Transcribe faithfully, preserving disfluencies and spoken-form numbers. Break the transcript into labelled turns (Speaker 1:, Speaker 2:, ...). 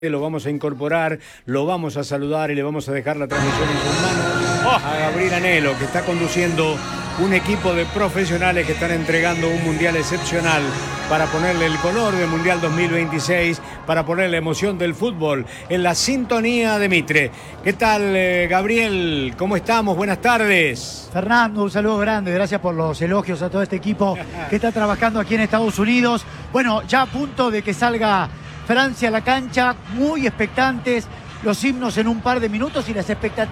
Speaker 1: Lo vamos a incorporar, lo vamos a saludar y le vamos a dejar la transmisión en sus manos a Gabriel Anhelo, que está conduciendo un equipo de profesionales que están entregando un mundial excepcional para ponerle el color del Mundial dos mil veintiséis, para poner la emoción del fútbol en la sintonía de Mitre. ¿Qué tal, eh, Gabriel? ¿Cómo estamos? Buenas tardes.
Speaker 2: Fernando, un saludo grande, gracias por los elogios a todo este equipo que está trabajando aquí en Estados Unidos. Bueno, ya a punto de que salga Francia a la cancha, muy expectantes, los himnos en un par de minutos y las expectativas